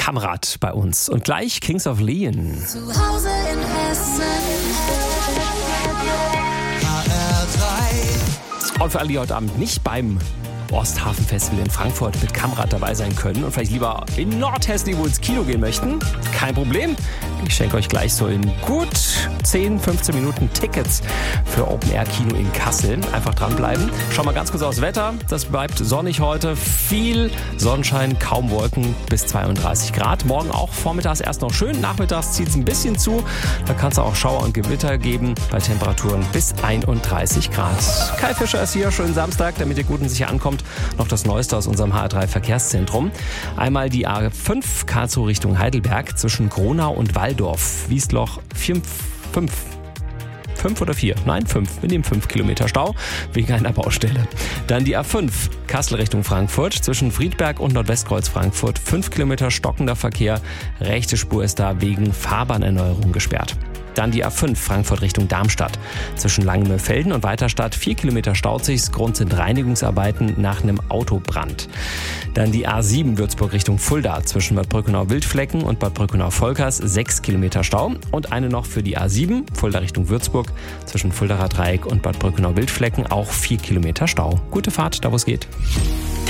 Kamrat bei uns. Und gleich Kings of Leon. Zu Hause in Hessen. Und für alle, die heute Abend nicht beim Osthafen-Festival in Frankfurt mit Kamrat dabei sein können und vielleicht lieber in Nordhessen irgendwo ins Kino gehen möchten, kein Problem. Ich schenke euch gleich so in gut 10, 15 Minuten Tickets für Open-Air-Kino in Kassel. Einfach dranbleiben. Schau mal ganz kurz aufs Wetter. Das bleibt sonnig heute. Viel Sonnenschein, kaum Wolken, bis 32 Grad. Morgen auch vormittags erst noch schön. Nachmittags zieht es ein bisschen zu. Da kann es auch Schauer und Gewitter geben bei Temperaturen bis 31 Grad. Kai Fischer ist hier. Schönen Samstag, damit ihr gut und sicher ankommt. Noch das Neueste aus unserem HR3 Verkehrszentrum. Einmal die A5 Karlsruhe Richtung Heidelberg zwischen Gronau und Walldorf. Wiesloch 5 oder 4? Nein, 5. Wir nehmen 5 Kilometer Stau wegen einer Baustelle. Dann die A5 Kassel Richtung Frankfurt zwischen Friedberg und Nordwestkreuz Frankfurt. 5 Kilometer stockender Verkehr. Rechte Spur ist da wegen Fahrbahnerneuerung gesperrt. Dann die A5 Frankfurt Richtung Darmstadt. Zwischen Langenmühlfelden und Weiterstadt 4 Kilometer staut sich's. Grund sind Reinigungsarbeiten nach einem Autobrand. Dann die A7 Würzburg Richtung Fulda. Zwischen Bad Brückenau-Wildflecken und Bad Brückenau-Volkers 6 Kilometer Stau. Und eine noch für die A7 Fulda Richtung Würzburg. Zwischen Fuldaer Dreieck und Bad Brückenau-Wildflecken auch 4 Kilometer Stau. Gute Fahrt, da wo es geht.